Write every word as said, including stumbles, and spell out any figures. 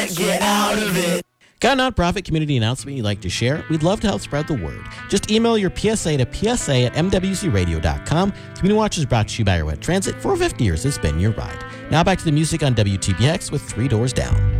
can't get out of it. Got a nonprofit community announcement you'd like to share? We'd love to help spread the word. Just email your P S A to P S A at M W C radio dot com. Community Watch is brought to you by Air Wet Transit. For fifty years, it's been your ride. Now back to the music on W T B X with Three Doors Down.